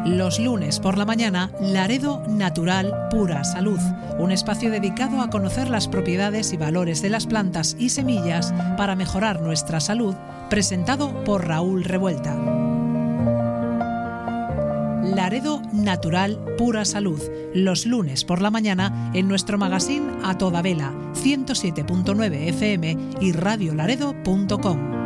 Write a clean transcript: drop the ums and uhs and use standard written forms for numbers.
Los lunes por la mañana, Laredo Natural Pura Salud, un espacio dedicado a conocer las propiedades y valores de las plantas y semillas para mejorar nuestra salud, presentado por Raúl Revuelta. Laredo Natural Pura Salud, los lunes por la mañana en nuestro magazine A Toda Vela, 107.9 FM y radiolaredo.com.